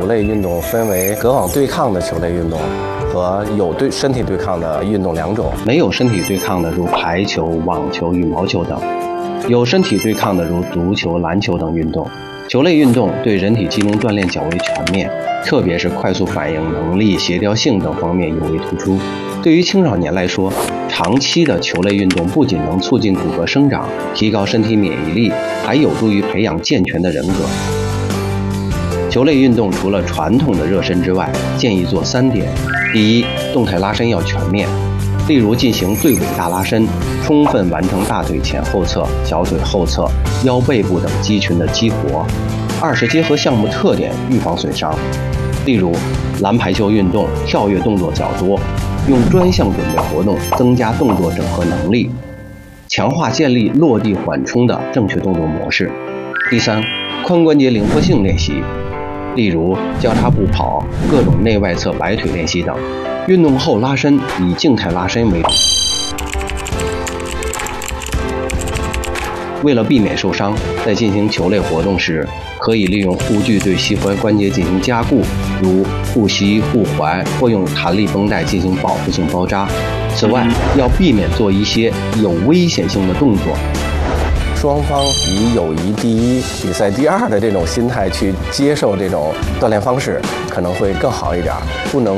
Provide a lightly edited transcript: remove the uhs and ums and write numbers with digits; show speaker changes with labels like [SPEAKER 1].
[SPEAKER 1] 球类运动分为隔网对抗的球类运动和有身体对抗的运动两种。没有身体对抗的如排球、网球、羽毛球等；有身体对抗的如足球、篮球等运动。球类运动对人体机能锻炼较为全面，特别是快速反应能力、协调性等方面尤为突出。对于青少年来说，长期的球类运动不仅能促进骨骼生长，提高身体免疫力，还有助于培养健全的人格。球类运动除了传统的热身之外，建议做3点：第一，动态拉伸要全面，例如进行对尾大拉伸，充分完成大腿前后侧、小腿后侧、腰背部等肌群的激活；二是结合项目特点，预防损伤，例如篮排球运动跳跃动作较多，用专项准备活动增加动作整合能力，强化建立落地缓冲的正确动作模式。第三，髋关节灵活性练习，例如交叉步跑、各种内外侧摆腿练习等。运动后拉伸以静态拉伸为主。为了避免受伤，在进行球类活动时，可以利用护具对膝踝关节进行加固，如护膝、护踝，或用弹力绷带进行保护性包扎。此外，要避免做一些有危险性的动作。双方以友谊第一、比赛第二的这种心态去接受这种锻炼方式，可能会更好一点。不能